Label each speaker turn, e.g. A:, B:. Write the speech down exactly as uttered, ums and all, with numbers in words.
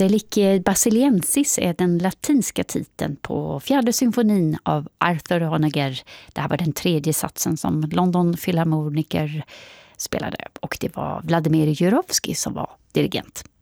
A: Stelicie Basiliensis är den latinska titeln på fjärde symfonin av Arthur Honegger. Det här var den tredje satsen som London Philharmoniker spelade och det var Vladimir Jurowski som var dirigent.